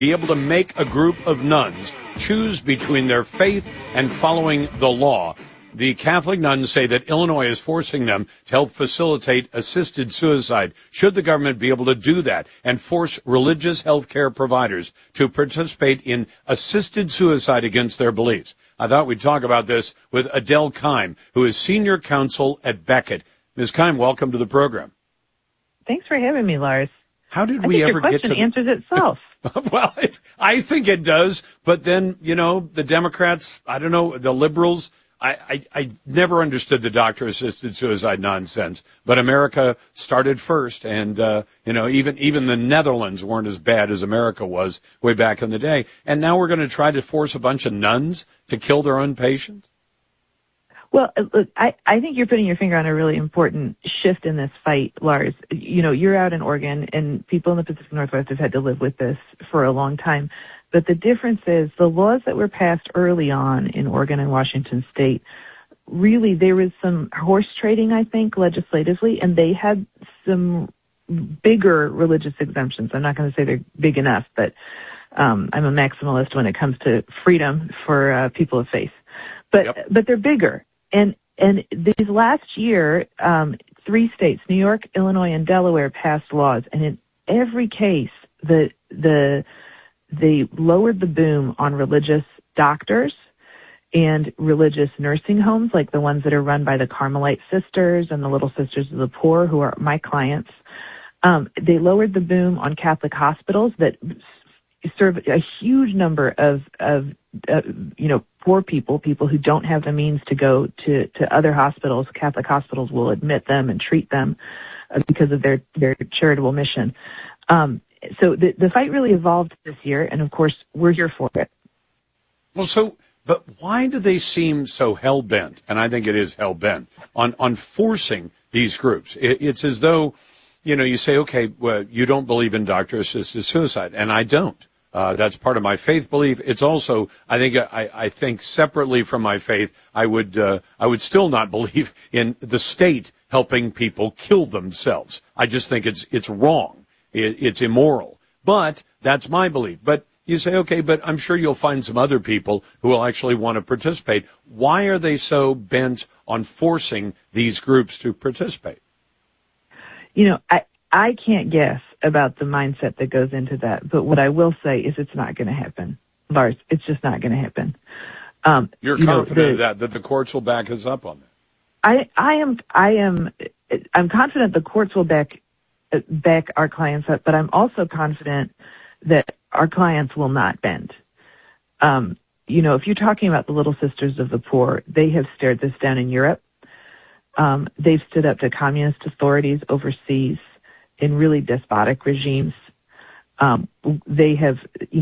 be able to make a group of nuns choose between their faith and following the law. The Catholic nuns say that Illinois is forcing them to help facilitate assisted suicide. Should the government be able to do that and force religious health care providers to participate in assisted suicide against their beliefs? I thought we'd talk about this with Adele Keim, who is senior counsel at Becket. Ms. Keim, welcome to the program. Thanks for having me, Lars. How did we ever get to... Your question answers itself. Well, I think it does, but then, the Democrats, I don't know, the liberals... I never understood the doctor-assisted suicide nonsense, but America started first, and even the Netherlands weren't as bad as America was way back in the day. And now we're going to try to force a bunch of nuns to kill their own patients? Well, look, I think you're putting your finger on a really important shift in this fight, Lars. You're out in Oregon, and people in the Pacific Northwest have had to live with this for a long time. But the difference is the laws that were passed early on in Oregon and Washington State, really there was some horse trading, I think, legislatively, and they had some bigger religious exemptions. I'm not going to say they're big enough, but I'm a maximalist when it comes to freedom for people of faith. But they're bigger. And these last year, 3 states, New York, Illinois, and Delaware, passed laws, and in every case, they lowered the boom on religious doctors and religious nursing homes, like the ones that are run by the Carmelite Sisters and the Little Sisters of the Poor, who are my clients. They lowered the boom on Catholic hospitals that serve a huge number of poor people who don't have the means to go to other hospitals. Catholic hospitals will admit them and treat them because of their charitable mission. So the fight really evolved this year, and of course, we're here for it. Well, but why do they seem so hell-bent, and I think it is hell-bent, on forcing these groups? It's as though, you say, okay, well, you don't believe in doctor-assisted suicide, and I don't. That's part of my faith belief. It's also, I think separately from my faith, I would still not believe in the state helping people kill themselves. I just think it's wrong. It's immoral. But that's my belief. But you say, okay, but I'm sure you'll find some other people who will actually want to participate. Why are they so bent on forcing these groups to participate? I can't guess about the mindset that goes into that. But what I will say is it's not going to happen. Lars, it's just not going to happen. You're confident that the courts will back us up on that? I'm confident the courts will back our clients up, but I'm also confident that our clients will not bend. If you're talking about the Little Sisters of the Poor, they have stared this down in Europe. They've stood up to communist authorities overseas in really despotic regimes. They have,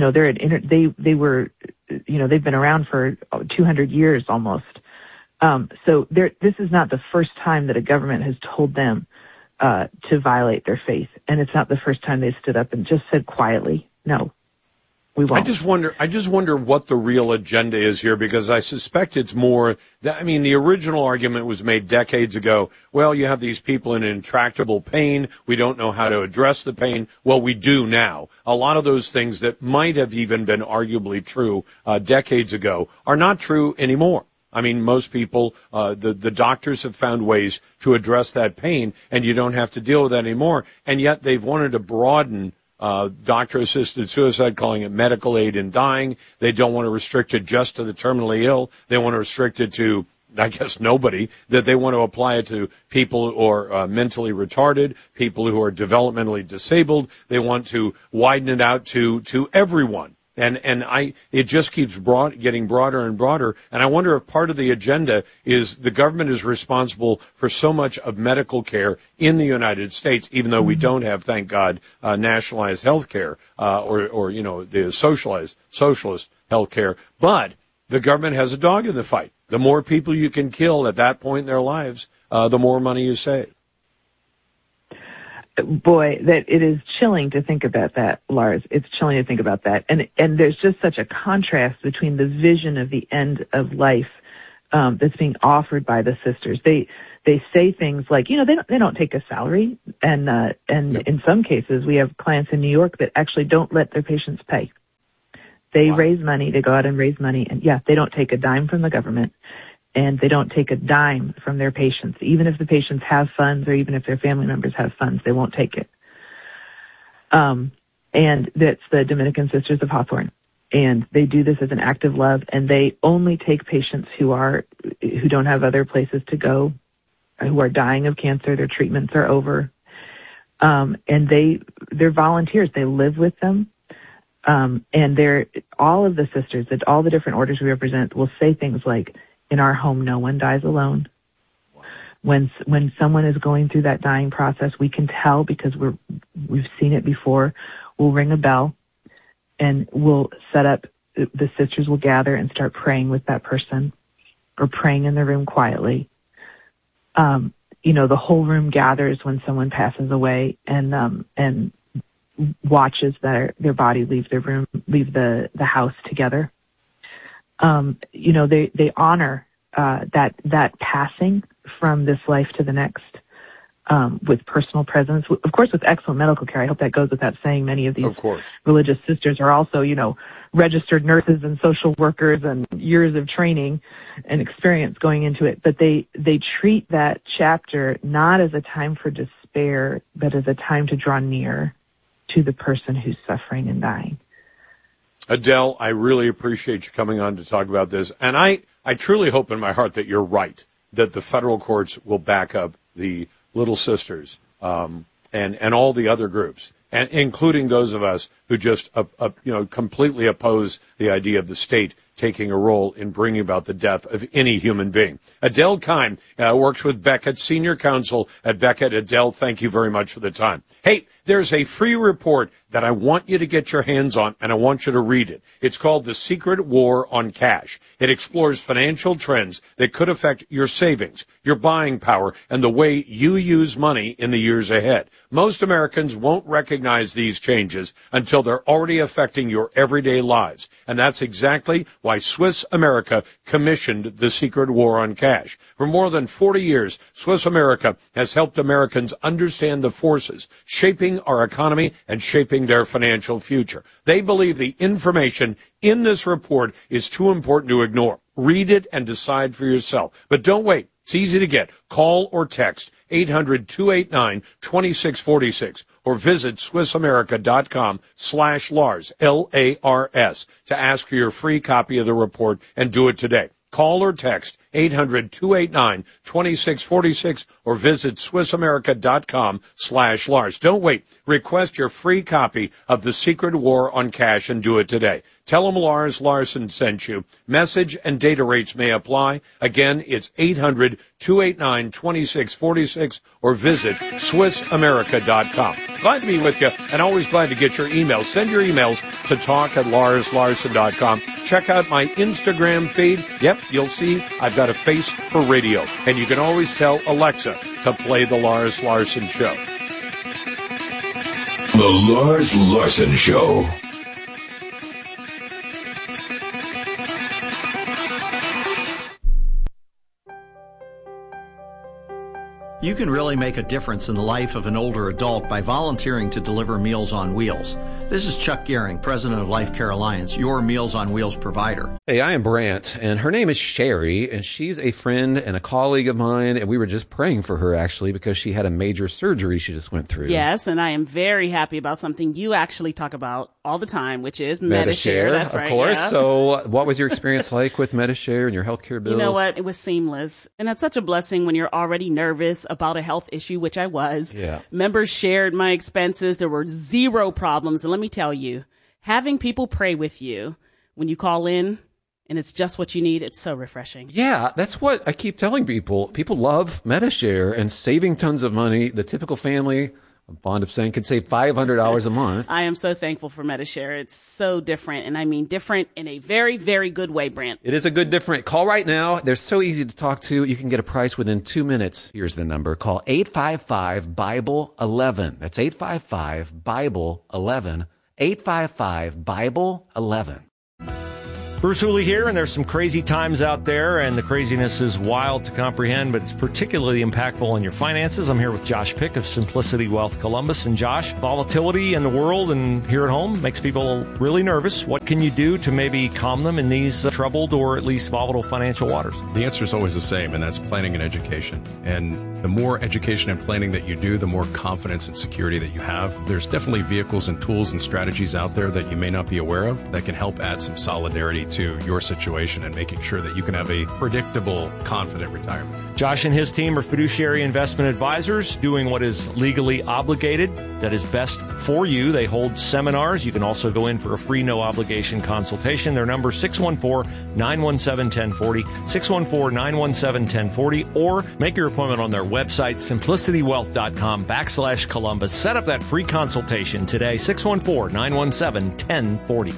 they've been around for 200 years almost. So this is not the first time that a government has told them to violate their faith. And it's not the first time they stood up and just said quietly, no, we won't. I just wonder what the real agenda is here, because I suspect it's more that, the original argument was made decades ago. Well, you have these people in intractable pain. We don't know how to address the pain. Well, we do now. A lot of those things that might have even been arguably true decades ago are not true anymore. Most people, the doctors have found ways to address that pain, and you don't have to deal with that anymore. And yet they've wanted to broaden doctor-assisted suicide, calling it medical aid in dying. They don't want to restrict it just to the terminally ill. They want to restrict it to, I guess, nobody. That they want to apply it to people who are mentally retarded, people who are developmentally disabled. They want to widen it out to everyone. And it just keeps getting broader and broader. And I wonder if part of the agenda is the government is responsible for so much of medical care in the United States, even though we don't have, thank God, nationalized health care, or the socialist health care. But the government has a dog in the fight. The more people you can kill at that point in their lives, the more money you save. Boy, that it is chilling to think about that, Lars. It's chilling to think about that. And there's just such a contrast between the vision of the end of life that's being offered by the sisters. They say things like, they don't take a salary, and in some cases we have clients in New York that actually don't let their patients pay. They raise money. They go out and raise money. And they don't take a dime from the government, and they don't take a dime from their patients. Even if the patients have funds, or even if their family members have funds, they won't take it. And that's the Dominican Sisters of Hawthorne. And they do this as an act of love, and they only take patients who don't have other places to go, who are dying of cancer, their treatments are over. And they're volunteers. They live with them. And all of the sisters, all the different orders we represent, will say things like, "In our home, no one dies alone." When someone is going through that dying process, we can tell because we've seen it before. We'll ring a bell, and we'll set up. The sisters will gather and start praying with that person, or praying in the room quietly. The whole room gathers when someone passes away, and watches their body leave the house together. They honor that passing from this life to the next, with personal presence, of course, with excellent medical care. I hope that goes without saying. Many of these religious sisters are also, registered nurses and social workers, and years of training and experience going into it. But they treat that chapter not as a time for despair, but as a time to draw near to the person who's suffering and dying. Adele, I really appreciate you coming on to talk about this. And I truly hope in my heart that you're right, that the federal courts will back up the Little Sisters, and all the other groups, and including those of us who just, completely oppose the idea of the state taking a role in bringing about the death of any human being. Adele Keim works with Becket, senior counsel at Becket. Adele, thank you very much for the time. Hey, there's a free report that I want you to get your hands on, and I want you to read it. It's called The Secret War on Cash. It explores financial trends that could affect your savings, your buying power, and the way you use money in the years ahead. Most Americans won't recognize these changes until they're already affecting your everyday lives. And that's exactly why Swiss America commissioned The Secret War on Cash. For more than 40 years, Swiss America has helped Americans understand the forces shaping our economy and shaping their financial future. They believe the information in this report is too important to ignore. Read it and decide for yourself. But don't wait. It's easy to get. Call or text 800-289-2646 or visit SwissAmerica.com/Lars, Lars, to ask for your free copy of the report, and do it today. Call or text 800-289-2646 or visit SwissAmerica.com/Lars. Don't wait. Request your free copy of The Secret War on Cash and do it today. Tell them Lars Larson sent you. Message and data rates may apply. Again, it's 800-289-2646 or visit SwissAmerica.com. Glad to be with you, and always glad to get your emails. Send your emails to talk@LarsLarson.com. Check out my Instagram feed. Yep, you'll see I've got a face for radio. And you can always tell Alexa to play The Lars Larson Show. The Lars Larson Show. You can really make a difference in the life of an older adult by volunteering to deliver Meals on Wheels. This is Chuck Gehring, president of Life Care Alliance, your Meals on Wheels provider. Hey, I am Brant, and her name is Sherry, and she's a friend and a colleague of mine, and we were just praying for her, actually, because she had a major surgery she just went through. Yes, and I am very happy about something you actually talk about all the time, which is Medi-Share. That's right. Of course. Yeah. So what was your experience like with Medi-Share and your healthcare bills? You know what? It was seamless. And that's such a blessing when you're already nervous about a health issue, which I was. Yeah. Members shared my expenses. There were zero problems. And let me tell you, having people pray with you when you call in and it's just what you need, it's so refreshing. Yeah, that's what I keep telling people. People love Medi-Share and saving tons of money. The typical family, I'm fond of saying, could save $500 a month. I am so thankful for Medi-Share. It's so different, and I mean different in a very, very good way, Brant. It is a good different. Call right now. They're so easy to talk to. You can get a price within 2 minutes. Here's the number. Call 855-BIBLE-11. That's 855-BIBLE-11. 855-BIBLE-11. Bruce Hooley here, and there's some crazy times out there, and the craziness is wild to comprehend, but it's particularly impactful on your finances. I'm here with Josh Pick of Simplicity Wealth Columbus. And Josh, volatility in the world and here at home makes people really nervous. What can you do to maybe calm them in these troubled or at least volatile financial waters? The answer is always the same, and that's planning and education. And the more education and planning that you do, the more confidence and security that you have. There's definitely vehicles and tools and strategies out there that you may not be aware of that can help add some solidarity to your situation and making sure that you can have a predictable, confident retirement. Josh and his team are fiduciary investment advisors doing what is legally obligated, that is best for you. They hold seminars. You can also go in for a free, no obligation consultation. Their number 614-917-1040, 614-917-1040, or make your appointment on their website, simplicitywealth.com/Columbus. Set up that free consultation today, 614-917-1040.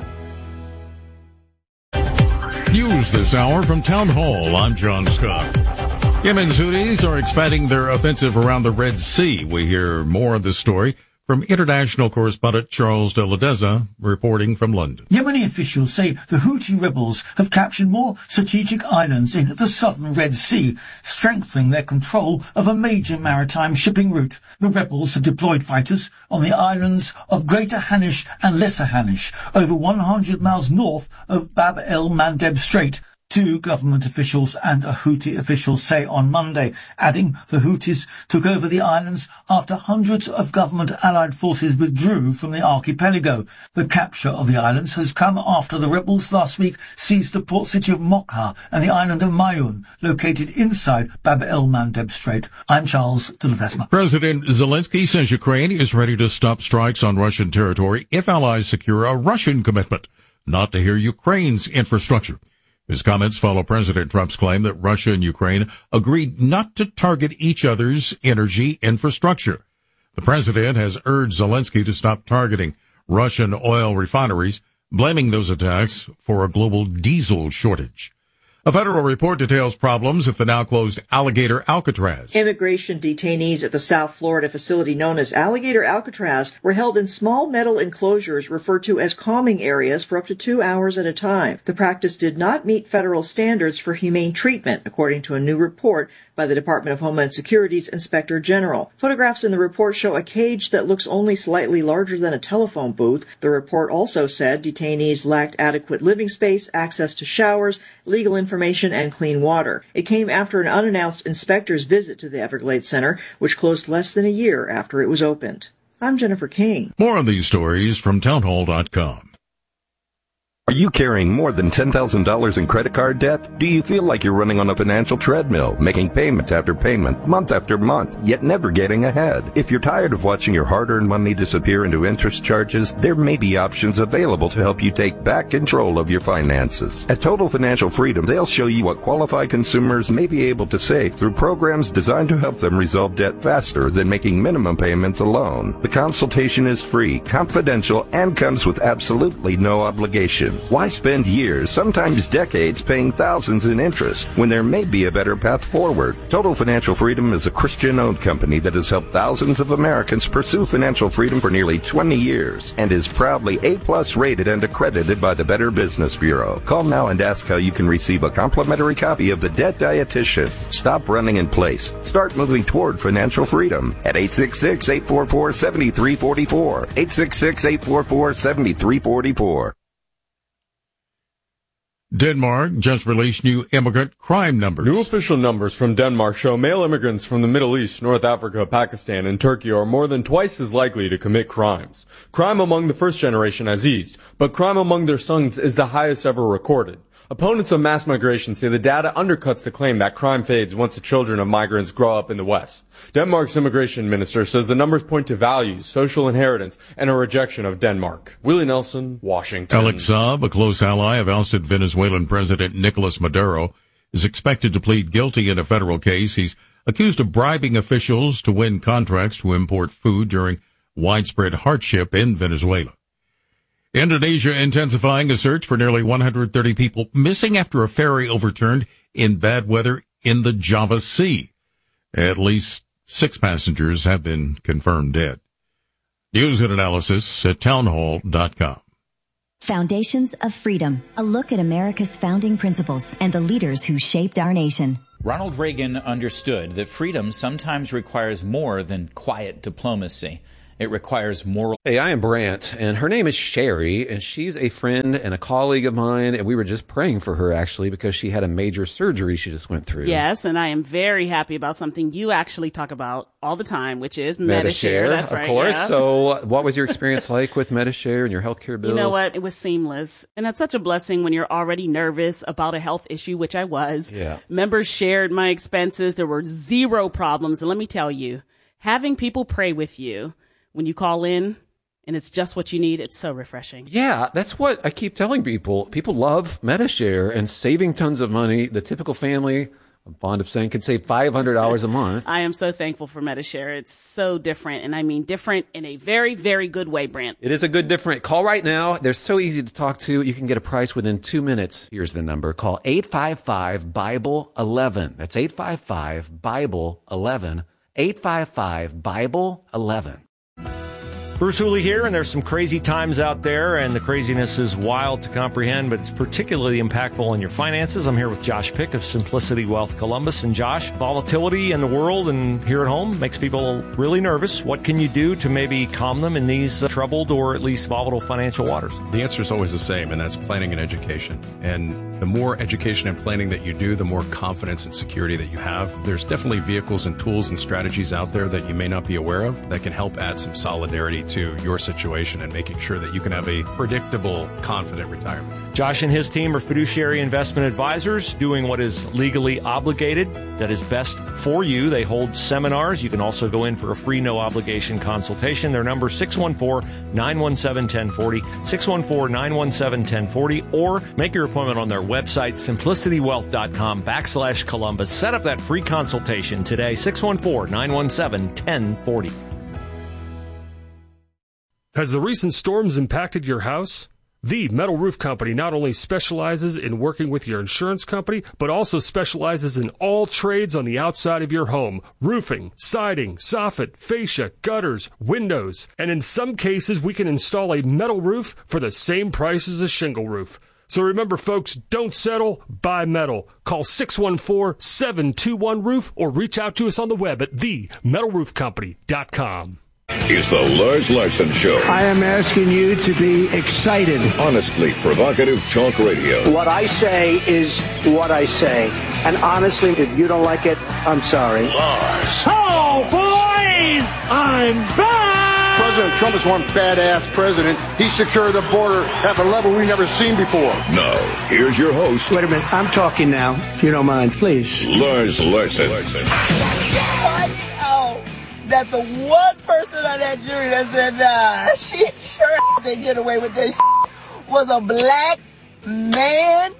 News this hour from Town Hall. I'm John Scott. Yemen's Houthis are expanding their offensive around the Red Sea. We hear more of this story from international correspondent Charles de Ledeza, reporting from London. Yemeni officials say the Houthi rebels have captured more strategic islands in the southern Red Sea, strengthening their control of a major maritime shipping route. The rebels have deployed fighters on the islands of Greater Hanish and Lesser Hanish, over 100 miles north of Bab el-Mandeb Strait. Two government officials and a Houthi official say on Monday, adding the Houthis took over the islands after hundreds of government allied forces withdrew from the archipelago. The capture of the islands has come after the rebels last week seized the port city of Mokha and the island of Mayun, located inside Bab el-Mandeb Strait. I'm Charles de Ledeza. President Zelensky says Ukraine is ready to stop strikes on Russian territory if allies secure a Russian commitment not to hear Ukraine's infrastructure. His comments follow President Trump's claim that Russia and Ukraine agreed not to target each other's energy infrastructure. The president has urged Zelensky to stop targeting Russian oil refineries, blaming those attacks for a global diesel shortage. A federal report details problems at the now-closed Alligator Alcatraz. Immigration detainees at the South Florida facility known as Alligator Alcatraz were held in small metal enclosures referred to as calming areas for up to 2 hours at a time. The practice did not meet federal standards for humane treatment, according to a new report by the Department of Homeland Security's Inspector General. Photographs in the report show a cage that looks only slightly larger than a telephone booth. The report also said detainees lacked adequate living space, access to showers, legal information, and clean water. It came after an unannounced inspector's visit to the Everglades Center, which closed less than a year after it was opened. I'm Jennifer King. More on these stories from townhall.com. Are you carrying more than $10,000 in credit card debt? Do you feel like you're running on a financial treadmill, making payment after payment, month after month, yet never getting ahead? If you're tired of watching your hard-earned money disappear into interest charges, there may be options available to help you take back control of your finances. At Total Financial Freedom, they'll show you what qualified consumers may be able to save through programs designed to help them resolve debt faster than making minimum payments alone. The consultation is free, confidential, and comes with absolutely no obligation. Why spend years, sometimes decades, paying thousands in interest when there may be a better path forward? Total Financial Freedom is a Christian-owned company that has helped thousands of Americans pursue financial freedom for nearly 20 years and is proudly A+ rated and accredited by the Better Business Bureau. Call now and ask how you can receive a complimentary copy of The Debt Dietitian. Stop running in place. Start moving toward financial freedom at 866-844-7344. 866-844-7344. Denmark just released new immigrant crime numbers. New official numbers from Denmark show male immigrants from the Middle East, North Africa, Pakistan, and Turkey are more than twice as likely to commit crimes. Crime among the first generation has eased, but crime among their sons is the highest ever recorded. Opponents of mass migration say the data undercuts the claim that crime fades once the children of migrants grow up in the West. Denmark's immigration minister says the numbers point to values, social inheritance, and a rejection of Denmark. Willie Nelson, Washington. Alex Saab, a close ally of ousted Venezuelan President Nicolas Maduro, is expected to plead guilty in a federal case. He's accused of bribing officials to win contracts to import food during widespread hardship in Venezuela. Indonesia intensifying a search for nearly 130 people missing after a ferry overturned in bad weather in the Java Sea. At least 6 passengers have been confirmed dead. News and analysis at townhall.com. Foundations of Freedom, a look at America's founding principles and the leaders who shaped our nation. Ronald Reagan understood that freedom sometimes requires more than quiet diplomacy. It requires moral. Hey, I am Brant, and her name is Sherry, and she's a friend and a colleague of mine, and we were just praying for her, actually, because she had a major surgery she just went through. Yes, and I am very happy about something you actually talk about all the time, which is Medi-Share. That's right, of course. Yeah. So what was your experience like with Medi-Share and your healthcare bills? You know what? It was seamless. And that's such a blessing when you're already nervous about a health issue, which I was. Yeah. Members shared my expenses. There were zero problems. And let me tell you, having people pray with you when you call in and it's just what you need, it's so refreshing. Yeah, that's what I keep telling people. People love Medi-Share and saving tons of money. The typical family, I'm fond of saying, could save $500 a month. I am so thankful for Medi-Share. It's so different, and I mean different in a very, very good way, Brant. It is a good different. Call right now. They're so easy to talk to. You can get a price within 2 minutes. Here's the number. Call 855-BIBLE-11. That's 855-BIBLE-11. 855-BIBLE-11. Bruce Hooley here, and there's some crazy times out there, and the craziness is wild to comprehend, but it's particularly impactful on your finances. I'm here with Josh Pick of Simplicity Wealth Columbus. And Josh, volatility in the world and here at home makes people really nervous. What can you do to maybe calm them in these troubled or at least volatile financial waters? The answer is always the same, and that's planning and education. And the more education and planning that you do, the more confidence and security that you have. There's definitely vehicles and tools and strategies out there that you may not be aware of that can help add some solidarity to your situation and making sure that you can have a predictable, confident retirement. Josh and his team are fiduciary investment advisors doing what is legally obligated, that is best for you. They hold seminars. You can also go in for a free, no-obligation consultation. Their number is 614-917-1040, 614-917-1040, or make your appointment on their website, simplicitywealth.com/Columbus. Set up that free consultation today, 614-917-1040. Has the recent storms impacted your house? The Metal Roof Company not only specializes in working with your insurance company, but also specializes in all trades on the outside of your home. Roofing, siding, soffit, fascia, gutters, windows. And in some cases, we can install a metal roof for the same price as a shingle roof. So remember, folks, don't settle, buy metal. Call 614-721-ROOF or reach out to us on the web at themetalroofcompany.com. Is the Lars Larson Show. I am asking you to be excited. Honestly provocative talk radio. What I say is what I say. And honestly, if you don't like it, I'm sorry. Lars. Oh, boys! I'm back! President Trump is one badass president. He secured the border at a level we've never seen before. Now, here's your host. Wait a minute. I'm talking now, if you don't mind, please. Lars Larson. That the one person on that jury that said, nah, she sure ain't get away with this was a black man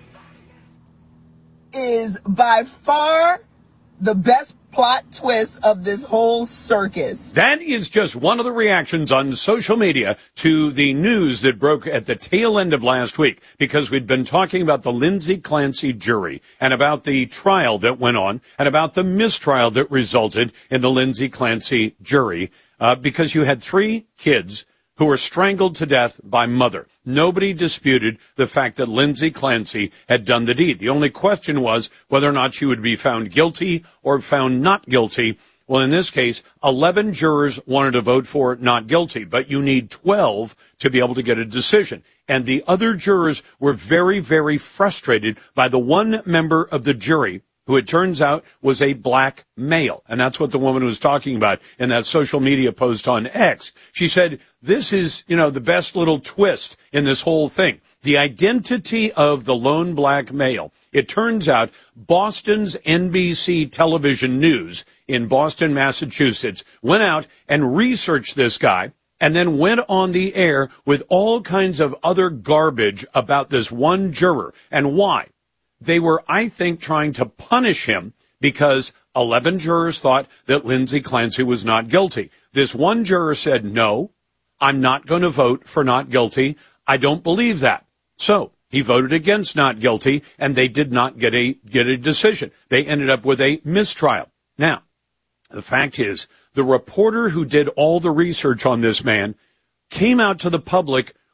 is by far the best plot twist of this whole circus. That is just one of the reactions on social media to the news that broke at the tail end of last week, because we'd been talking about the Lindsay Clancy jury and about the trial that went on and about the mistrial that resulted in the Lindsay Clancy jury, because you had 3 kids who were strangled to death by mother. Nobody disputed the fact that Lindsay Clancy had done the deed. The only question was whether or not she would be found guilty or found not guilty. Well, in this case, 11 jurors wanted to vote for not guilty, but you need 12 to be able to get a decision. And the other jurors were very, very frustrated by the one member of the jury who it turns out was a black male. And that's what the woman was talking about in that social media post on X. She said, this is, the best little twist in this whole thing. The identity of the lone black male. It turns out Boston's NBC television news in Boston, Massachusetts, went out and researched this guy and then went on the air with all kinds of other garbage about this one juror. And why? They were, I think, trying to punish him because 11 jurors thought that Lindsay Clancy was not guilty. This one juror said, no, I'm not going to vote for not guilty. I don't believe that. So he voted against not guilty, and they did not get a decision. They ended up with a mistrial. Now, the fact is, the reporter who did all the research on this man came out to the public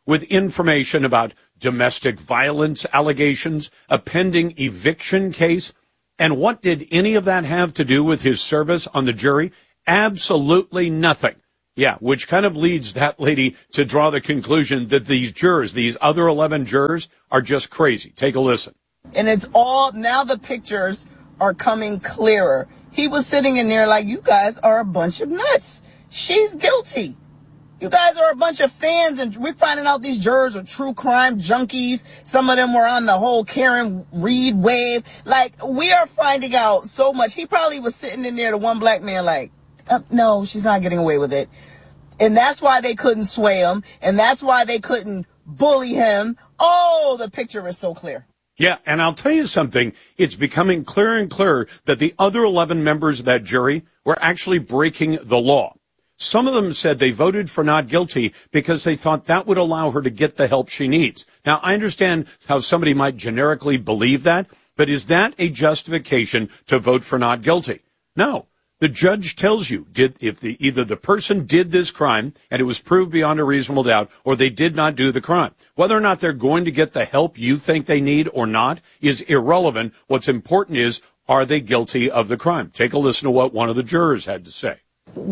with information about domestic violence allegations, a pending eviction case. And what did any of that have to do with his service on the jury? Absolutely nothing. Yeah, which kind of leads that lady to draw the conclusion that these jurors, these other 11 jurors, are just crazy. Take a listen. And it's all, now the pictures are coming clearer. He was sitting in there like, you guys are a bunch of nuts. She's guilty. You guys are a bunch of fans, and we're finding out these jurors are true crime junkies. Some of them were on the whole Karen Reed wave. Like, we are finding out so much. He probably was sitting in there, the one black man, like, no, she's not getting away with it. And that's why they couldn't sway him, and that's why they couldn't bully him. Oh, the picture is so clear. Yeah, and I'll tell you something. It's becoming clearer and clearer that the other 11 members of that jury were actually breaking the law. Some of them said they voted for not guilty because they thought that would allow her to get the help she needs. Now, I understand how somebody might generically believe that, but is that a justification to vote for not guilty? No. The judge tells you either the person did this crime and it was proved beyond a reasonable doubt, or they did not do the crime. Whether or not they're going to get the help you think they need or not is irrelevant. What's important is, are they guilty of the crime? Take a listen to what one of the jurors had to say.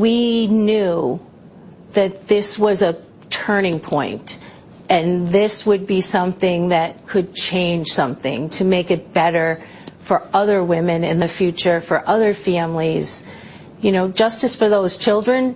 We knew that this was a turning point, and this would be something that could change something to make it better for other women in the future, for other families. You know, justice for those children.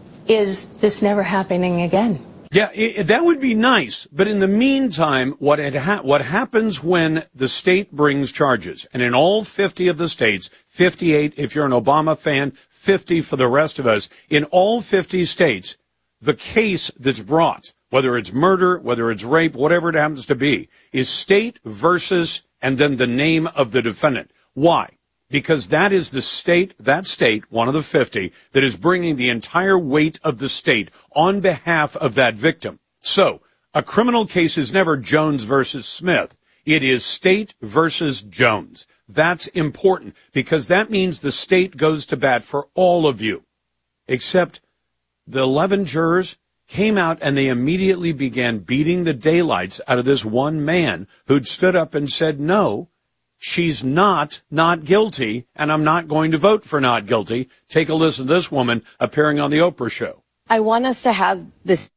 Is this never happening again? Yeah, that would be nice. But in the meantime, what happens when the state brings charges, and in all 50 of the states, 58 if you're an Obama fan, 50 for the rest of us, in all 50 states, the case that's brought, whether it's murder, whether it's rape, whatever it happens to be, is state versus and then the name of the defendant. Why? Because that is the state, one of the 50, that is bringing the entire weight of the state on behalf of that victim. So, a criminal case is never Jones versus Smith. It is state versus Jones. That's important because that means the state goes to bat for all of you. Except the 11 jurors came out and they immediately began beating the daylights out of this one man who'd stood up and said, no, she's not guilty, and I'm not going to vote for not guilty. Take a listen to this woman appearing on the Oprah show. I want us to have this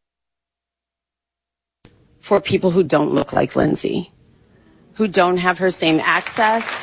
for people who don't look like Lindsay, who don't have her same access.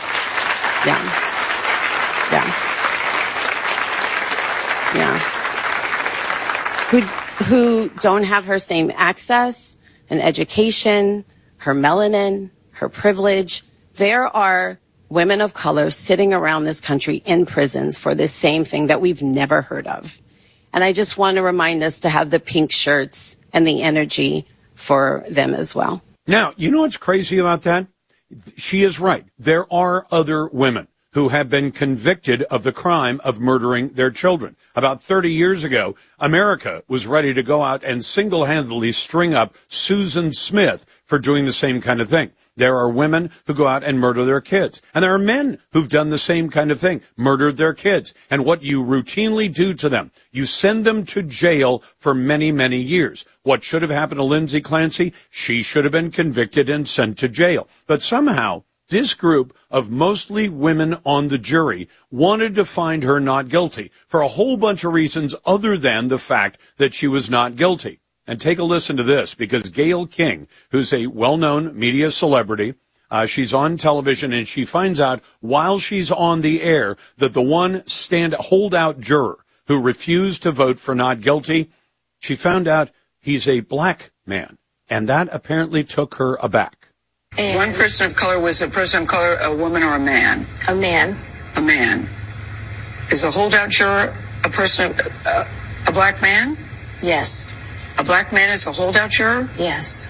Who don't have her same access and education, her melanin, her privilege. There are women of color sitting around this country in prisons for this same thing that we've never heard of. And I just want to remind us to have the pink shirts and the energy for them as well. Now, you know what's crazy about that? She is right. There are other women who have been convicted of the crime of murdering their children. About 30 years ago, America was ready to go out and single-handedly string up Susan Smith for doing the same kind of thing. There are women who go out and murder their kids. And there are men who've done the same kind of thing, murdered their kids. And what you routinely do to them, you send them to jail for many, many years. What should have happened to Lindsay Clancy? She should have been convicted and sent to jail. But somehow, this group of mostly women on the jury wanted to find her not guilty for a whole bunch of reasons other than the fact that she was not guilty. And take a listen to this, because Gayle King, who's a well-known media celebrity, she's on television, and she finds out while she's on the air that the one holdout juror who refused to vote for not guilty, she found out he's a black man. And that apparently took her aback. And one person of color was a person of color, a woman or a man? A man. A man. Is a holdout juror a person, a black man? Yes. A black man is a holdout juror? Yes.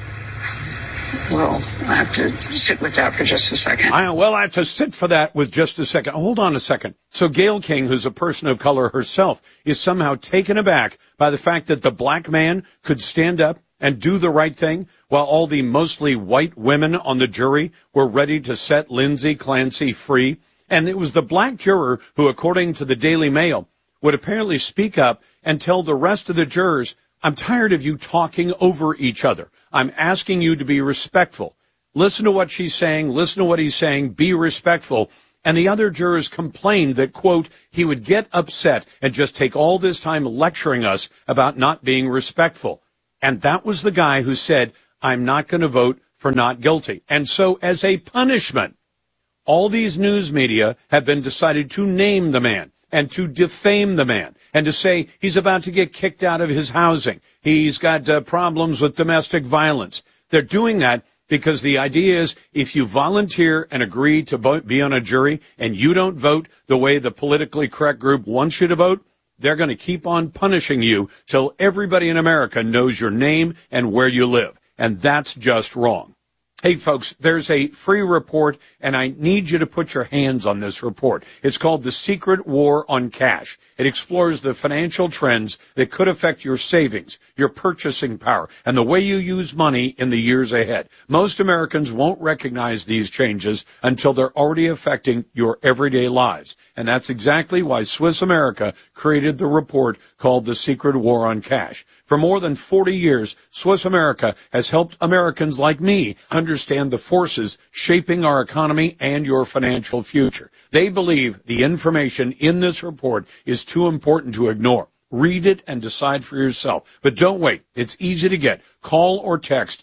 Well, I have to sit with that for just a second. I have to sit for that with just a second. Hold on a second. So Gayle King, who's a person of color herself, is somehow taken aback by the fact that the black man could stand up and do the right thing while all the mostly white women on the jury were ready to set Lindsay Clancy free. And it was the black juror who, according to the Daily Mail, would apparently speak up and tell the rest of the jurors, I'm tired of you talking over each other. I'm asking you to be respectful. Listen to what she's saying. Listen to what he's saying. Be respectful. And the other jurors complained that, quote, he would get upset and just take all this time lecturing us about not being respectful. And that was the guy who said, I'm not going to vote for not guilty. And so as a punishment, all these news media have been decided to name the man and to defame the man and to say he's about to get kicked out of his housing. He's got problems with domestic violence. They're doing that because the idea is if you volunteer and agree to be on a jury and you don't vote the way the politically correct group wants you to vote, they're going to keep on punishing you till everybody in America knows your name and where you live. And that's just wrong. Hey, folks, there's a free report, and I need you to put your hands on this report. It's called The Secret War on Cash. It explores the financial trends that could affect your savings, your purchasing power, and the way you use money in the years ahead. Most Americans won't recognize these changes until they're already affecting your everyday lives. And that's exactly why Swiss America created the report called The Secret War on Cash. For more than 40 years, Swiss America has helped Americans like me understand the forces shaping our economy and your financial future. They believe the information in this report is too important to ignore. Read it and decide for yourself. But don't wait. It's easy to get. Call or text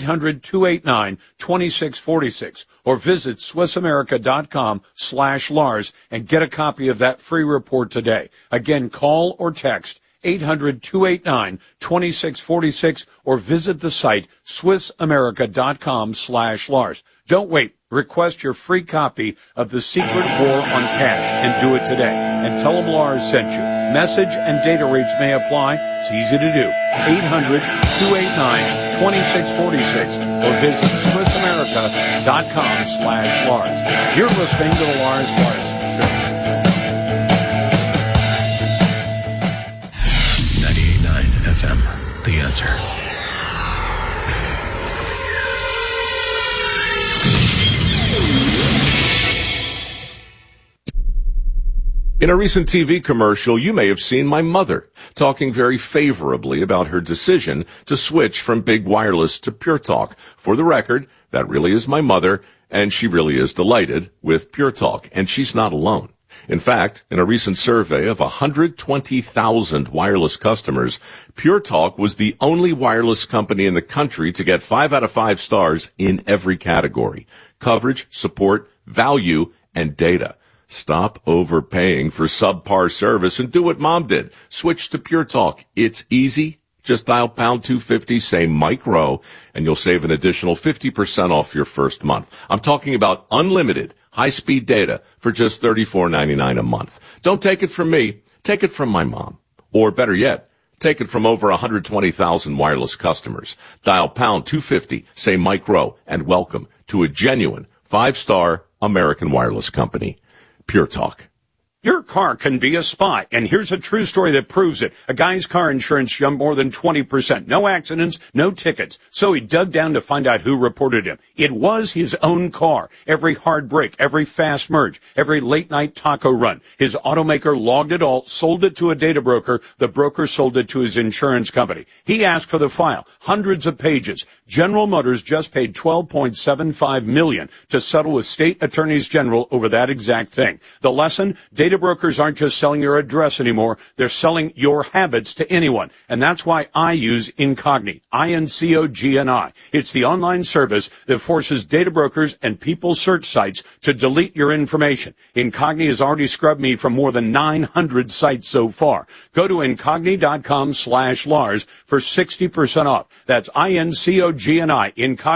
800-289-2646 or visit SwissAmerica.com/Lars and get a copy of that free report today. Again, call or text 800-289-2646 or visit the site SwissAmerica.com/Lars. Don't wait. Request your free copy of The Secret War on Cash and do it today. And tell them Lars sent you. Message and data rates may apply. It's easy to do. 800-289-2646 or visit SwissAmerica.com/Lars. You're listening to the Lars Larson Show. 98.9 FM, The Answer. In a recent TV commercial, you may have seen my mother talking very favorably about her decision to switch from big wireless to Pure Talk. For the record, that really is my mother, and she really is delighted with Pure Talk, and she's not alone. In fact, in a recent survey of 120,000 wireless customers, Pure Talk was the only wireless company in the country to get 5 out of 5 stars in every category: coverage, support, value, and data. Stop overpaying for subpar service and do what Mom did. Switch to Pure Talk. It's easy. Just dial pound 250, say Mike Rowe, and you'll save an additional 50% off your first month. I'm talking about unlimited high-speed data for just $34.99 a month. Don't take it from me. Take it from my mom. Or better yet, take it from over 120,000 wireless customers. Dial pound 250, say Mike Rowe, and welcome to a genuine 5-star American wireless company. Pure Talk. Your car can be a spy, and here's a true story that proves it. A guy's car insurance jumped more than 20%. No accidents, no tickets. So he dug down to find out who reported him. It was his own car. Every hard brake, every fast merge, every late-night taco run. His automaker logged it all, sold it to a data broker. The broker sold it to his insurance company. He asked for the file. Hundreds of pages. General Motors just paid $12.75 million to settle with state attorneys general over that exact thing. The lesson, data brokers aren't just selling your address anymore. They're selling your habits to anyone. And that's why I use Incogni, INCOGNI. It's the online service that forces data brokers and people search sites to delete your information. Incogni has already scrubbed me from more than 900 sites so far. Go to Incogni.com/Lars for 60% off. That's INCOGNI,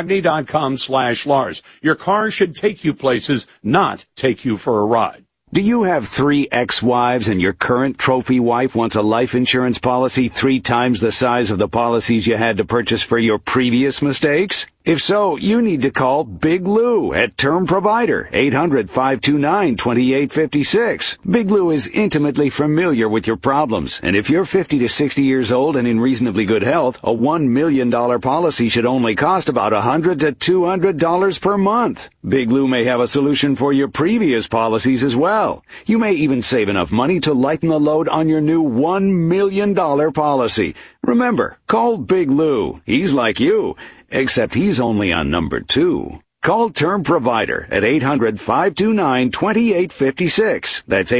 Incogni.com/Lars. Your car should take you places, not take you for a ride. Do you have 3 ex-wives and your current trophy wife wants a life insurance policy 3 times the size of the policies you had to purchase for your previous mistakes? If so, you need to call Big Lou at Term Provider, 800-529-2856. Big Lou is intimately familiar with your problems, and if you're 50 to 60 years old and in reasonably good health, a $1 million policy should only cost about $100 to $200 per month. Big Lou may have a solution for your previous policies as well. You may even save enough money to lighten the load on your new $1 million policy. Remember, call Big Lou. He's like you, except he's only on number 2. Call Term Provider at 800-529-2856. That's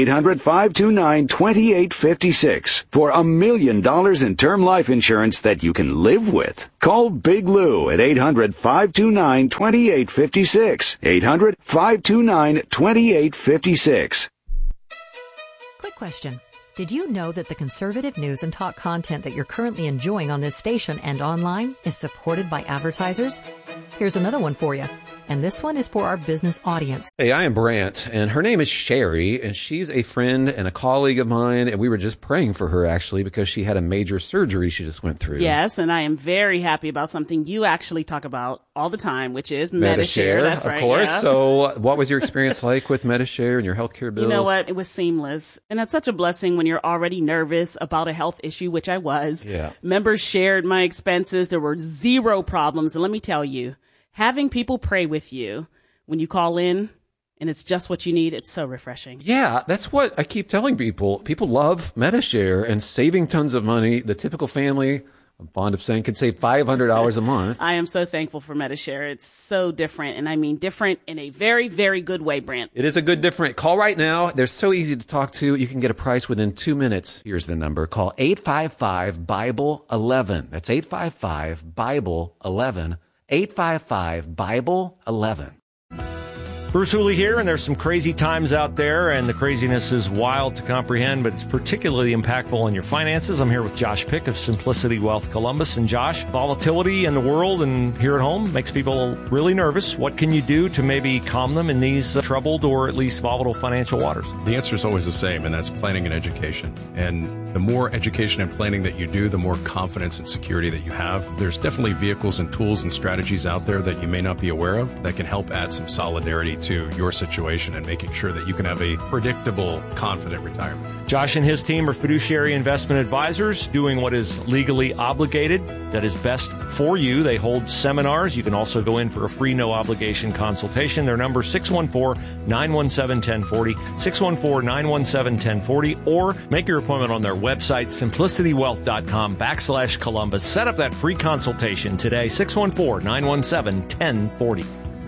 800-529-2856 for $1 million in term life insurance that you can live with. Call Big Lou at 800-529-2856. 800-529-2856. Quick question. Did you know that the conservative news and talk content that you're currently enjoying on this station and online is supported by advertisers? Here's another one for you. And this one is for our business audience. Hey, I am Brant, and her name is Sherry, and she's a friend and a colleague of mine, and we were just praying for her, actually, because she had a major surgery she just went through. Yes, and I am very happy about something you actually talk about all the time, which is Medi-Share. That's right. Of course. Yeah. So what was your experience like with Medi-Share and your healthcare bills? You know what? It was seamless. And that's such a blessing when you're already nervous about a health issue, which I was. Yeah. Members shared my expenses. There were zero problems. And let me tell you, having people pray with you when you call in and it's just what you need, it's so refreshing. Yeah, that's what I keep telling people. People love Medi-Share and saving tons of money. The typical family, I'm fond of saying, can save $500 a month. I am so thankful for Medi-Share. It's so different, and I mean different in a very, very good way, Brent. It is a good different. Call right now. They're so easy to talk to. You can get a price within 2 minutes. Here's the number. Call 855-BIBLE-11. That's 855-BIBLE-11. 855-BIBLE-11. Bruce Hooley here, and there's some crazy times out there, and the craziness is wild to comprehend, but it's particularly impactful on your finances. I'm here with Josh Pick of Simplicity Wealth Columbus. And Josh, volatility in the world and here at home makes people really nervous. What can you do to maybe calm them in these troubled or at least volatile financial waters? The answer is always the same, and that's planning and education. And the more education and planning that you do, the more confidence and security that you have. There's definitely vehicles and tools and strategies out there that you may not be aware of that can help add some solidarity to your situation and making sure that you can have a predictable, confident retirement. Josh and his team are fiduciary investment advisors doing what is legally obligated, that is best for you. They hold seminars. You can also go in for a free, no obligation consultation. Their number 614-917-1040, 614-917-1040, or make your appointment on their website, simplicitywealth.com/Columbus. Set up that free consultation today, 614-917-1040.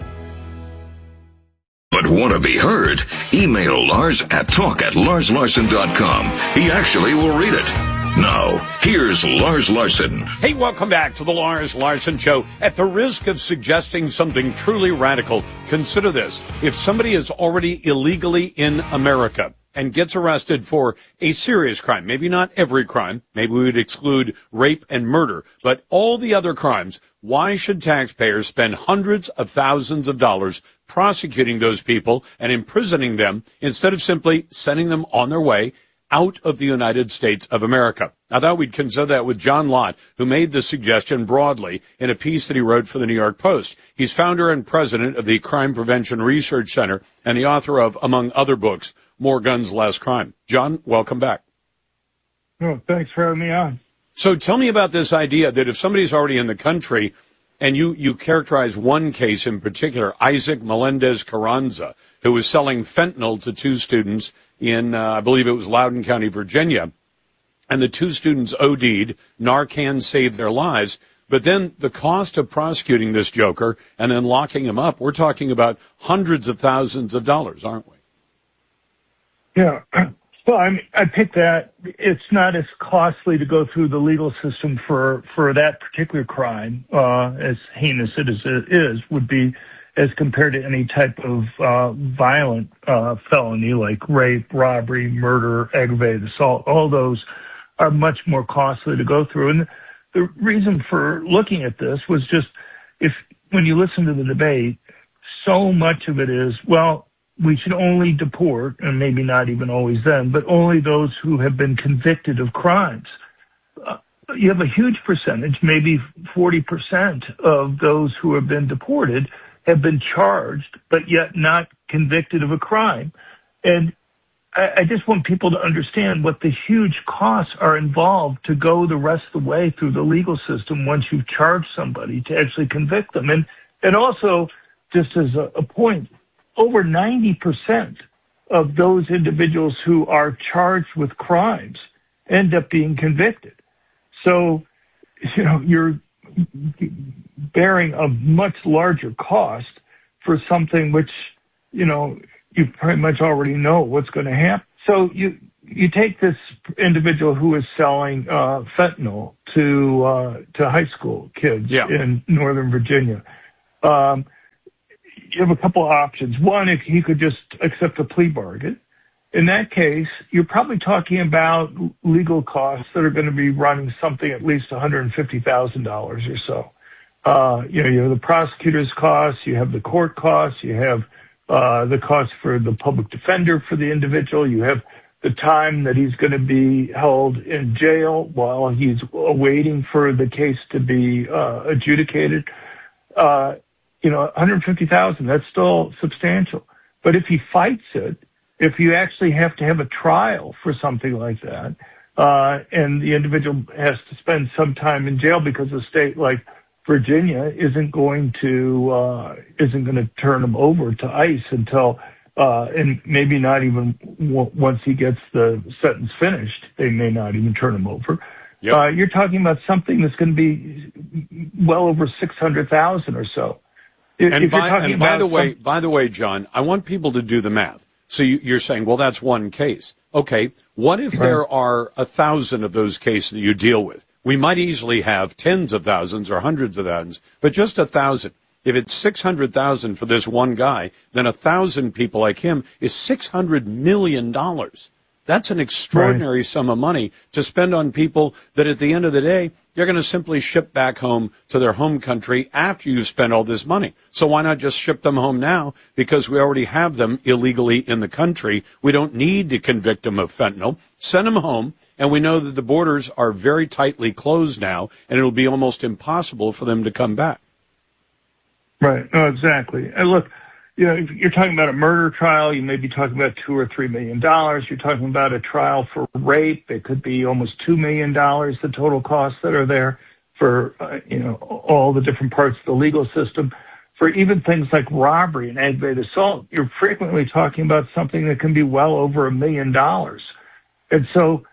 But want to be heard? Email Lars at talk@larslarson.com. He actually will read it. Now, here's Lars Larson. Hey, welcome back to the Lars Larson Show. At the risk of suggesting something truly radical, consider this. If somebody is already illegally in America and gets arrested for a serious crime, maybe not every crime, maybe we would exclude rape and murder, but all the other crimes, why should taxpayers spend hundreds of thousands of dollars prosecuting those people and imprisoning them instead of simply sending them on their way out of the United States of America? I thought we'd consider that with John Lott, who made the suggestion broadly in a piece that he wrote for the New York Post. He's founder and president of the Crime Prevention Research Center and the author of, among other books, More Guns, Less Crime. John, welcome back. Oh, thanks for having me on. So tell me about this idea that if somebody's already in the country, and you characterize one case in particular, Isaac Melendez Carranza, who was selling fentanyl to two students in, I believe it was Loudoun County, Virginia, and the two students OD'd, Narcan saved their lives, but then the cost of prosecuting this joker and then locking him up, we're talking about hundreds of thousands of dollars, aren't we? Yeah. Well, I picked that. It's not as costly to go through the legal system for that particular crime, as heinous it is, would be as compared to any type of violent felony like rape, robbery, murder, aggravated assault. All those are much more costly to go through. And the reason for looking at this was just when you listen to the debate, so much of it is, well, we should only deport, and maybe not even always then, but only those who have been convicted of crimes. you have a huge percentage, maybe 40% of those who have been deported have been charged, but yet not convicted of a crime. And I just want people to understand what the huge costs are involved to go the rest of the way through the legal system once you've charged somebody to actually convict them. And also, just as a point, over 90% of those individuals who are charged with crimes end up being convicted. So, you're bearing a much larger cost for something which, you pretty much already know what's going to happen. So you take this individual who is selling fentanyl to high school kids in Northern Virginia. You have a couple of options. One, if he could just accept a plea bargain. In that case, you're probably talking about legal costs that are going to be running something at least $150,000 or so. You have the prosecutor's costs, you have the court costs, you have the cost for the public defender for the individual, you have the time that he's going to be held in jail while he's waiting for the case to be adjudicated. $150,000, that's still substantial. But if he fights it, if you actually have to have a trial for something like that, and the individual has to spend some time in jail because a state like Virginia isn't going to turn him over to ICE until, and maybe not even once he gets the sentence finished, they may not even turn him over. Yep. You're talking about something that's going to be well over $600,000 or so. By the way, John, I want people to do the math. So you're saying, well, that's one case. Okay, what if there are 1,000 of those cases that you deal with? We might easily have tens of thousands or hundreds of thousands, but just 1,000. If it's 600,000 for this one guy, then 1,000 people like him is $600 million. That's an extraordinary sum of money to spend on people that at the end of the day, you're going to simply ship back home to their home country after you spend all this money. So why not just ship them home now? Because we already have them illegally in the country. We don't need to convict them of fentanyl. Send them home. And we know that the borders are very tightly closed now, and it'll be almost impossible for them to come back. Right. No, exactly. And look, if you're talking about a murder trial, you may be talking about $2 or $3 million. You're talking about a trial for rape. It could be almost $2 million, the total costs that are there for, all the different parts of the legal system. For even things like robbery and aggravated assault, you're frequently talking about something that can be well over $1 million. And so,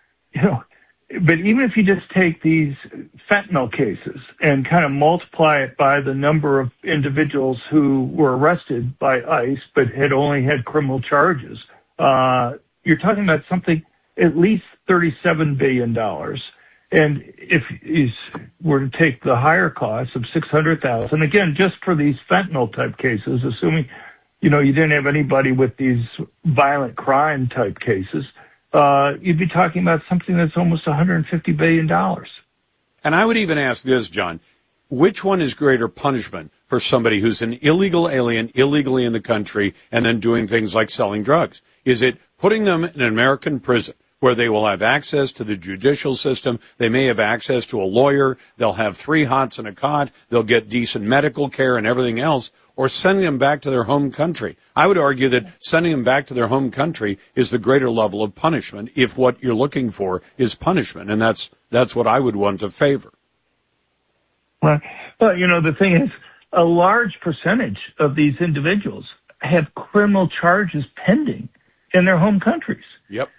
but even if you just take these fentanyl cases and kind of multiply it by the number of individuals who were arrested by ICE but had only had criminal charges, you're talking about something at least $37 billion. And if you were to take the higher cost of $600,000, again, just for these fentanyl type cases, assuming, you didn't have anybody with these violent crime type cases, you'd be talking about something that's almost $150 billion. And I would even ask this, John, which one is greater punishment for somebody who's an illegal alien, illegally in the country, and then doing things like selling drugs? Is it putting them in an American prison where they will have access to the judicial system, they may have access to a lawyer, they'll have 3 hots and a cot, they'll get decent medical care and everything else, or sending them back to their home country? I would argue that sending them back to their home country is the greater level of punishment if what you're looking for is punishment, and that's what I would want to favor. Well, the thing is, a large percentage of these individuals have criminal charges pending in their home countries. Yep.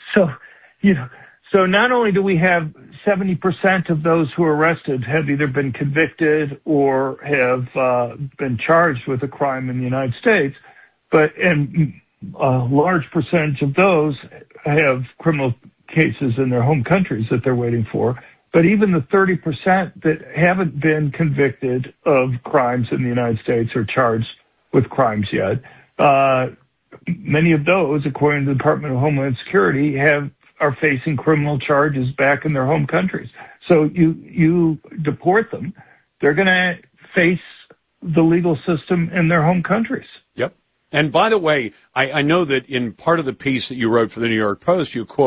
So not only do we have 70% of those who are arrested have either been convicted or have been charged with a crime in the United States, and a large percentage of those have criminal cases in their home countries that they're waiting for. But even the 30% that haven't been convicted of crimes in the United States or charged with crimes yet, many of those, according to the Department of Homeland Security, are facing criminal charges back in their home countries. So you deport them, they're going to face the legal system in their home countries. Yep. And by the way, I know that in part of the piece that you wrote for the New York Post, you quote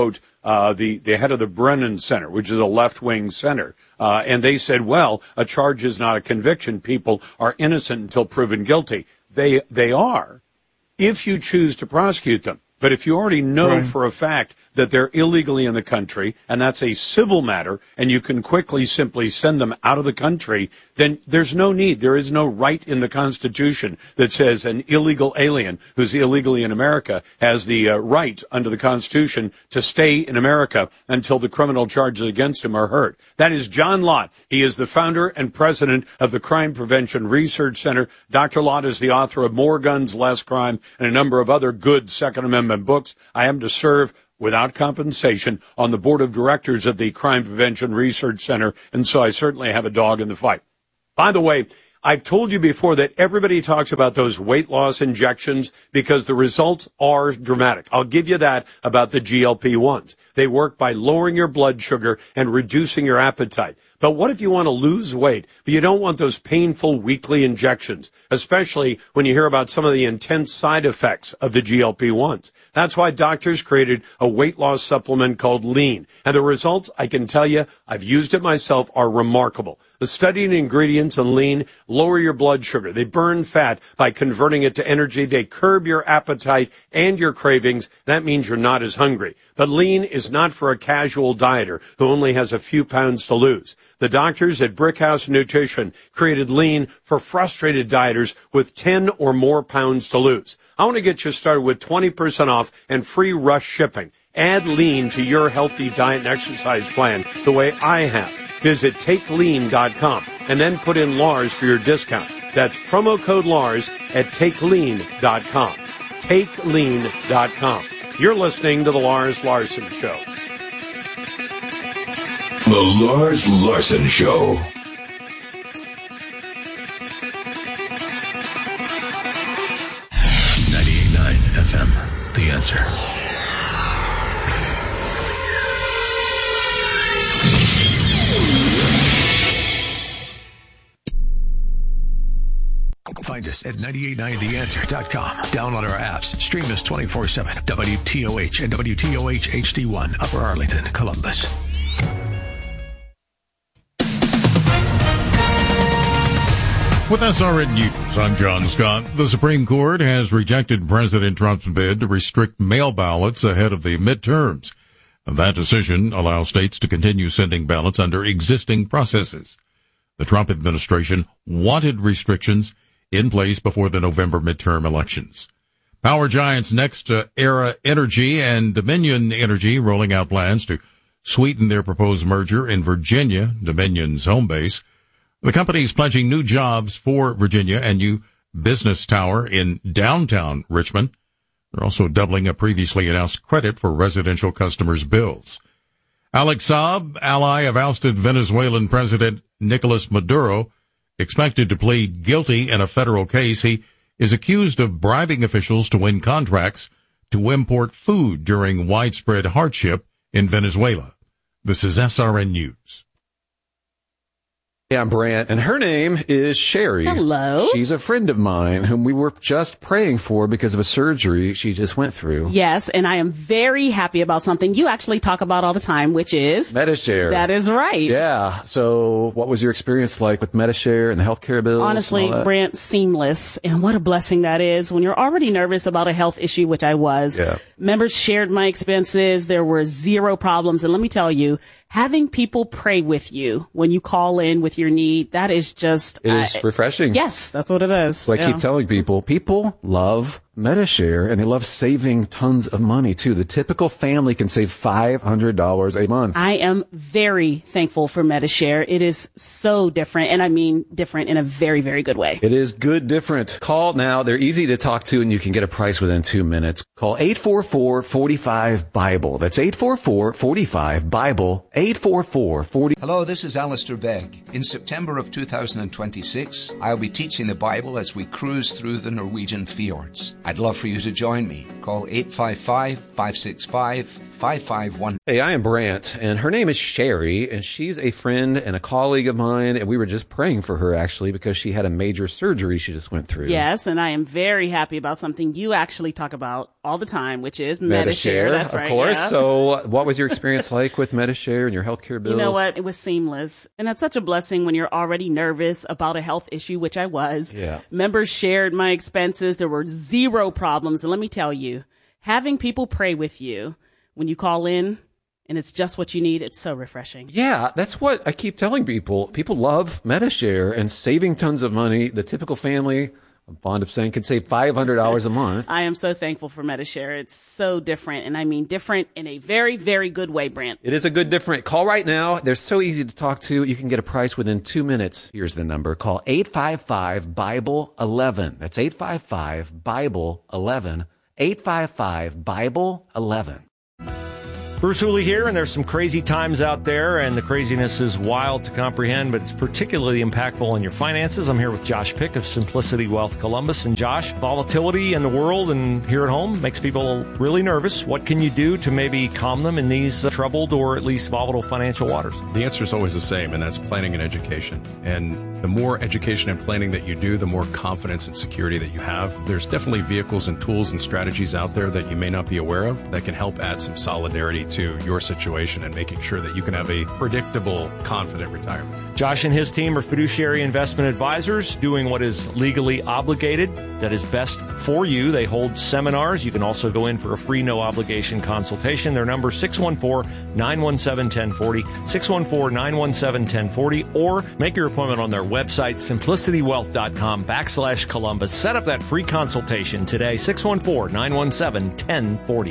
the head of the Brennan Center, which is a left-wing center. And they said, well, a charge is not a conviction. People are innocent until proven guilty. They are, if you choose to prosecute them. But if you already know for a fact that they're illegally in the country, and that's a civil matter, and you can quickly simply send them out of the country, then there's no need. There is no right in the Constitution that says an illegal alien who's illegally in America has the right under the Constitution to stay in America until the criminal charges against him are heard. That is John Lott. He is the founder and president of the Crime Prevention Research Center. Dr. Lott is the author of More Guns, Less Crime, and a number of other good Second Amendment books. I am to serve without compensation on the board of directors of the Crime Prevention Research Center, and so I certainly have a dog in the fight. By the way, I've told you before that everybody talks about those weight loss injections because the results are dramatic. I'll give you that about the GLP-1s. They work by lowering your blood sugar and reducing your appetite. But what if you want to lose weight, but you don't want those painful weekly injections, especially when you hear about some of the intense side effects of the GLP-1s? That's why doctors created a weight loss supplement called Lean. And the results, I can tell you, I've used it myself, are remarkable. The studied ingredients in Lean lower your blood sugar. They burn fat by converting it to energy. They curb your appetite and your cravings. That means you're not as hungry. But Lean is not for a casual dieter who only has a few pounds to lose. The doctors at Brickhouse Nutrition created Lean for frustrated dieters with 10 or more pounds to lose. I want to get you started with 20% off and free rush shipping. Add Lean to your healthy diet and exercise plan the way I have. Visit TakeLean.com and then put in Lars for your discount. That's promo code Lars at TakeLean.com. TakeLean.com. You're listening to The Lars Larson Show. The Lars Larson Show. FM, The Answer. Find us at 989theanswer.com. Download our apps. Stream us 24/7. WTOH and WTOH HD1, Upper Arlington, Columbus. With SRN News, I'm John Scott. The Supreme Court has rejected President Trump's bid to restrict mail ballots ahead of the midterms. That decision allows states to continue sending ballots under existing processes. The Trump administration wanted restrictions in place before the November midterm elections. Power giants NextEra Energy and Dominion Energy rolling out plans to sweeten their proposed merger in Virginia, Dominion's home base. The company is pledging new jobs for Virginia and new business tower in downtown Richmond. They're also doubling a previously announced credit for residential customers' bills. Alex Saab, ally of ousted Venezuelan President Nicolas Maduro, expected to plead guilty in a federal case. He is accused of bribing officials to win contracts to import food during widespread hardship in Venezuela. This is SRN News. Yeah, I'm Brant, and her name is Sherry. Hello. She's a friend of mine whom we were just praying for because of a surgery she just went through. Yes, and I am very happy about something you actually talk about all the time, which is Medi-Share. That is right. Yeah. So what was your experience like with Medi-Share and the healthcare bills? Honestly, Brant, seamless. And what a blessing that is when you're already nervous about a health issue, which I was. Yeah. Members shared my expenses. There were zero problems. And let me tell you, having people pray with you when you call in with your need, that is just... It is refreshing. Yes, that's what it is. So I keep telling people love Medi-Share, and they love saving tons of money, too. The typical family can save $500 a month. I am very thankful for Medi-Share. It is so different, and I mean different in a very, very good way. It is good different. Call now. They're easy to talk to, and you can get a price within 2 minutes. Call 844-45-BIBLE. That's 844-45-BIBLE. 844-40. Hello, this is Alistair Begg. In September of 2026, I'll be teaching the Bible as we cruise through the Norwegian fjords. I'd love for you to join me. Call 855-565 551. Hey, I am Brant, and her name is Sherry, and she's a friend and a colleague of mine, and we were just praying for her, actually, because she had a major surgery she just went through. Yes, and I am very happy about something you actually talk about all the time, which is Medi-Share. That's right. Of course. Yeah. So what was your experience like with Medi-Share and your healthcare bills? You know what? It was seamless. And that's such a blessing when you're already nervous about a health issue, which I was. Yeah. Members shared my expenses. There were zero problems. And let me tell you, having people pray with you when you call in and it's just what you need, it's so refreshing. Yeah, that's what I keep telling people. People love Medi-Share and saving tons of money. The typical family, I'm fond of saying, can save $500 a month. I am so thankful for Medi-Share. It's so different, and I mean different in a very, very good way, Brant. It is a good different. Call right now. They're so easy to talk to. You can get a price within 2 minutes. Here's the number. Call 855-BIBLE-11. That's 855-BIBLE-11. 855-BIBLE-11. Bruce Hooley here, and there's some crazy times out there, and the craziness is wild to comprehend, but it's particularly impactful on your finances. I'm here with Josh Pick of Simplicity Wealth Columbus. And Josh, volatility in the world and here at home makes people really nervous. What can you do to maybe calm them in these troubled or at least volatile financial waters? The answer is always the same, and that's planning and education. And the more education and planning that you do, the more confidence and security that you have. There's definitely vehicles and tools and strategies out there that you may not be aware of that can help add some solidarity to your situation and making sure that you can have a predictable, confident retirement. Josh and his team are fiduciary investment advisors doing what is legally obligated that is best for you. They hold seminars. You can also go in for a free, no obligation consultation. Their number 614-917-1040, 614-917-1040, or make your appointment on their website, simplicitywealth.com/Columbus. Set up that free consultation today, 614-917-1040.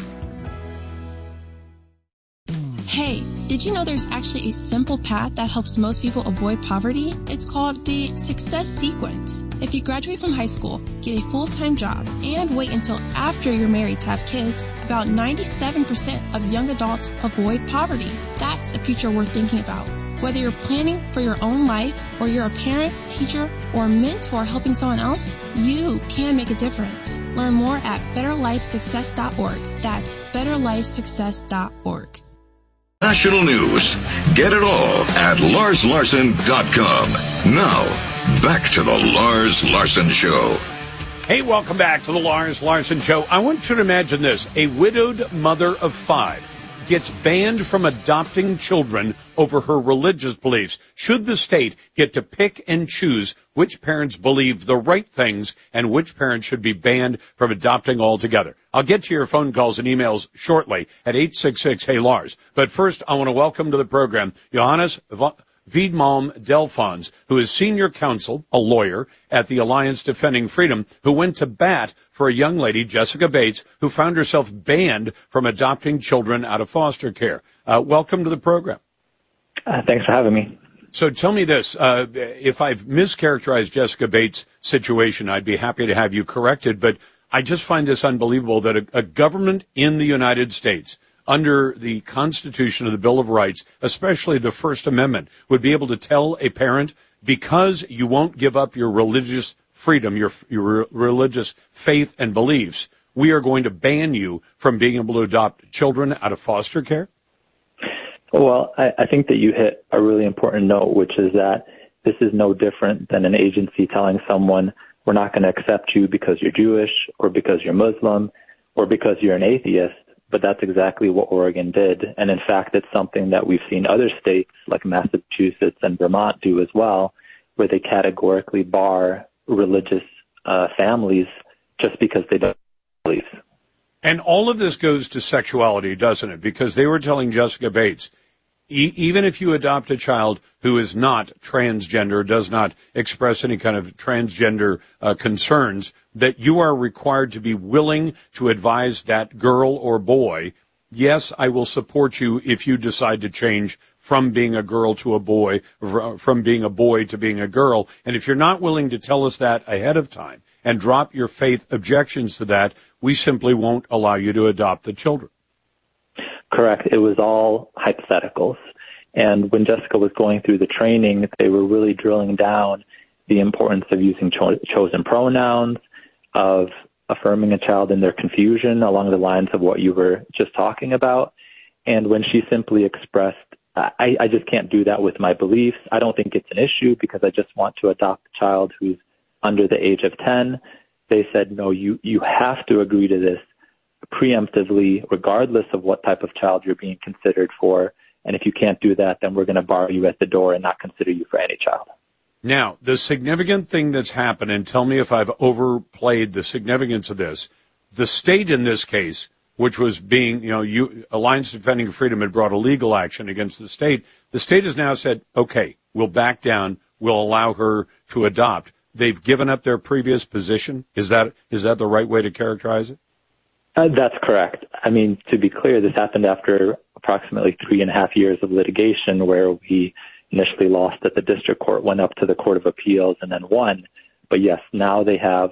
Hey, did you know there's actually a simple path that helps most people avoid poverty? It's called the Success Sequence. If you graduate from high school, get a full-time job, and wait until after you're married to have kids, about 97% of young adults avoid poverty. That's a future worth thinking about. Whether you're planning for your own life, or you're a parent, teacher, or mentor helping someone else, you can make a difference. Learn more at betterlifesuccess.org. That's betterlifesuccess.org. National news. Get it all at LarsLarson.com. Now, back to the Lars Larson Show. Hey, welcome back to the Lars Larson Show. I want you to imagine this. A widowed mother of 5 gets banned from adopting children over her religious beliefs. Should the state get to pick and choose which parents believe the right things and which parents should be banned from adopting altogether? I'll get to your phone calls and emails shortly at 866-HEY-LARS. But first, I want to welcome to the program Johannes Wiedmalm Delfons, who is senior counsel, a lawyer at the Alliance Defending Freedom, who went to bat for a young lady, Jessica Bates, who found herself banned from adopting children out of foster care. Welcome to the program. Thanks for having me. So tell me this, if I've mischaracterized Jessica Bates' situation, I'd be happy to have you corrected, but I just find this unbelievable that a government in the United States, under the Constitution of the Bill of Rights, especially the First Amendment, would be able to tell a parent, because you won't give up your religious freedom, your religious faith and beliefs, we are going to ban you from being able to adopt children out of foster care? Well, I think that you hit a really important note, which is that this is no different than an agency telling someone, we're not going to accept you because you're Jewish or because you're Muslim or because you're an atheist. But that's exactly what Oregon did. And in fact, it's something that we've seen other states like Massachusetts and Vermont do as well, where they categorically bar religious families just because they don't believe. And all of this goes to sexuality, doesn't it? Because they were telling Jessica Bates, even if you adopt a child who is not transgender, does not express any kind of transgender concerns, that you are required to be willing to advise that girl or boy, yes, I will support you if you decide to change from being a girl to a boy, from being a boy to being a girl. And if you're not willing to tell us that ahead of time and drop your faith objections to that, we simply won't allow you to adopt the children. Correct. It was all hypotheticals. And when Jessica was going through the training, they were really drilling down the importance of using chosen pronouns, of affirming a child in their confusion along the lines of what you were just talking about, And when she simply expressed, I just can't do that with my beliefs. I don't think it's an issue because I just want to adopt a child who's under the age of 10. They said, no, you have to agree to this preemptively, regardless of what type of child you're being considered for. And if you can't do that, then we're going to bar you at the door and not consider you for any child. Now, the significant thing that's happened, and tell me if I've overplayed the significance of this, the state in this case, which was being, Alliance Defending Freedom had brought a legal action against the state. The state has now said, okay, we'll back down. We'll allow her to adopt. They've given up their previous position. Is that the right way to characterize it? That's correct. I mean, to be clear, this happened after approximately 3.5 years of litigation where we initially lost at the district court, went up to the Court of Appeals, and then won. But yes, now they have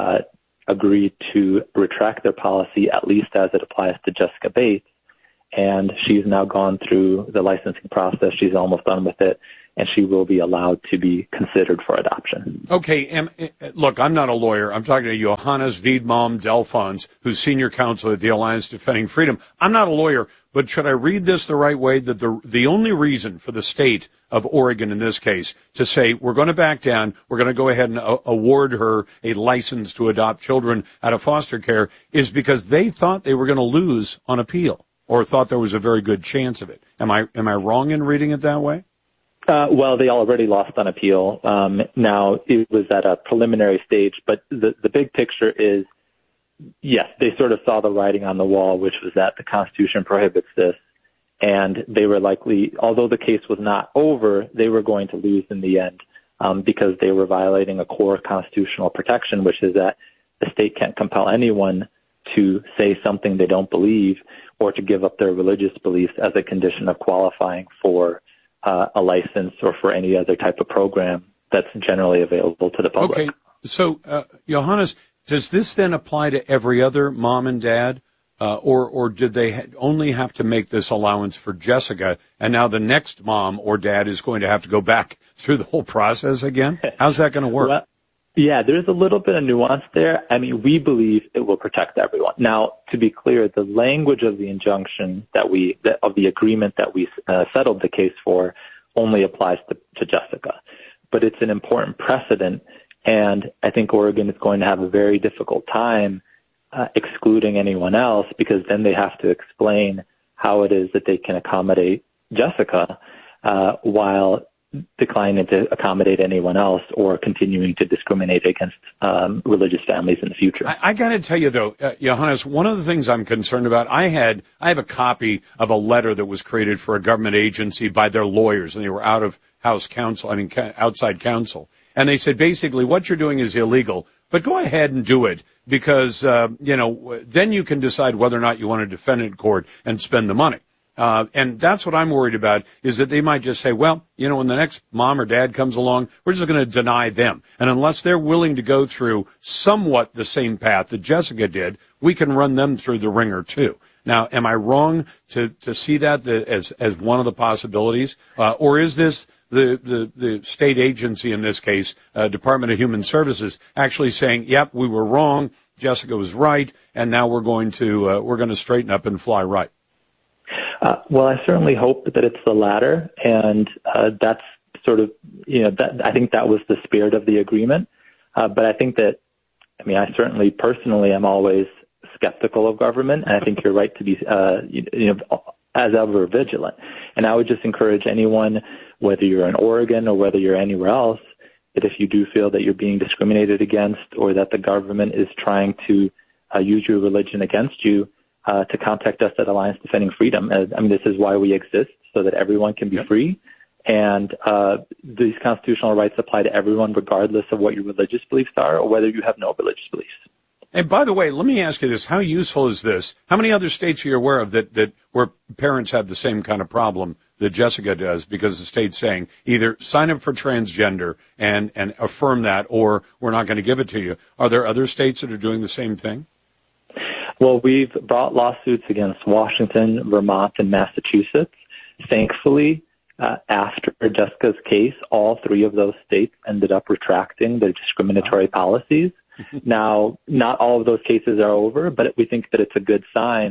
agreed to retract their policy, at least as it applies to Jessica Bates. And she's now gone through the licensing process. She's almost done with it, and she will be allowed to be considered for adoption. Okay, look, I'm not a lawyer. I'm talking to Johannes Wiedmalm Delfons, who's senior counsel at the Alliance Defending Freedom. I'm not a lawyer, but should I read this the right way, that the only reason for the state of Oregon in this case to say we're going to back down, we're going to go ahead and award her a license to adopt children out of foster care is because they thought they were going to lose on appeal, or thought there was a very good chance of it. Am I wrong in reading it that way? Well, they already lost on appeal. Now, it was at a preliminary stage, but the big picture is, yes, they sort of saw the writing on the wall, which was that the Constitution prohibits this. And they were likely, although the case was not over, they were going to lose in the end because they were violating a core constitutional protection, which is that the state can't compel anyone to say something they don't believe or to give up their religious beliefs as a condition of qualifying for a license or for any other type of program that's generally available to the public. Okay, so Johannes, does this then apply to every other mom and dad, or did they only have to make this allowance for Jessica, and now the next mom or dad is going to have to go back through the whole process again? How's that going to work? Well, yeah, there's a little bit of nuance there. I mean, we believe it will protect everyone. Now, to be clear, the language of the injunction of the agreement that we settled the case for only applies to Jessica. But it's an important precedent, and I think Oregon is going to have a very difficult time excluding anyone else, because then they have to explain how it is that they can accommodate Jessica while declining to accommodate anyone else or continuing to discriminate against religious families in the future. I got to tell you, though, Johannes, one of the things I'm concerned about, I have a copy of a letter that was created for a government agency by their lawyers, and they were outside counsel. And they said, basically, what you're doing is illegal, but go ahead and do it because, then you can decide whether or not you want to defend it in court and spend the money. And that's what I'm worried about, is that they might just say, well, when the next mom or dad comes along, we're just going to deny them. And unless they're willing to go through somewhat the same path that Jessica did, we can run them through the ringer too. Now, am I wrong to see that as one of the possibilities? Or is this the state agency, in this case, Department of Human Services, actually saying, yep, we were wrong, Jessica was right, and now we're going to straighten up and fly right? Well, I certainly hope that it's the latter, and that's sort of, I think that was the spirit of the agreement. But I think that, I certainly personally am always skeptical of government, and I think you're right to be, as ever, vigilant. And I would just encourage anyone, whether you're in Oregon or whether you're anywhere else, that if you do feel that you're being discriminated against or that the government is trying to use your religion against you, to contact us at Alliance Defending Freedom. This is why we exist, so that everyone can be free. And these constitutional rights apply to everyone, regardless of what your religious beliefs are or whether you have no religious beliefs. And by the way, let me ask you this. How useful is this? How many other states are you aware of that where parents have the same kind of problem that Jessica does, because the state's saying either sign up for transgender and affirm that, or we're not going to give it to you? Are there other states that are doing the same thing? Well, we've brought lawsuits against Washington, Vermont, and Massachusetts. Thankfully, after Jessica's case, all three of those states ended up retracting their discriminatory policies. Now, not all of those cases are over, but we think that it's a good sign.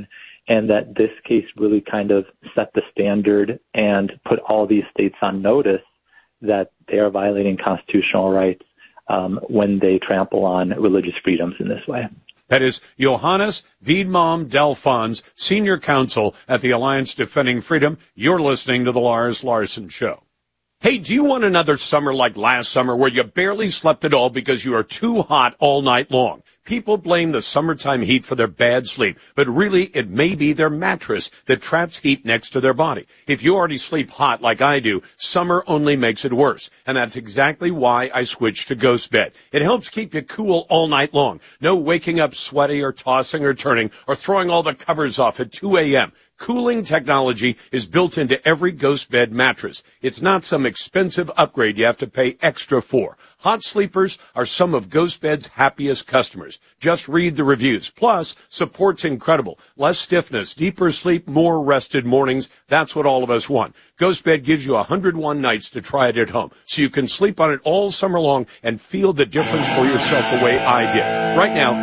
and that this case really kind of set the standard and put all these states on notice that they are violating constitutional rights when they trample on religious freedoms in this way. That is Johannes Wiedmann Delfons, Senior Counsel at the Alliance Defending Freedom. You're listening to The Lars Larson Show. Hey, do you want another summer like last summer where you barely slept at all because you are too hot all night long? People blame the summertime heat for their bad sleep, but really it may be their mattress that traps heat next to their body. If you already sleep hot like I do, summer only makes it worse. And that's exactly why I switched to Ghost Bed. It helps keep you cool all night long. No waking up sweaty or tossing or turning or throwing all the covers off at 2 a.m. Cooling technology is built into every Ghost Bed mattress. It's not some expensive upgrade you have to pay extra for. Hot sleepers are some of Ghost Bed's happiest customers. Just read the reviews. Plus, support's incredible. Less stiffness, deeper sleep, more rested mornings. That's what all of us want. Ghost Bed gives you 101 nights to try it at home, so you can sleep on it all summer long and feel the difference for yourself the way I did. Right now,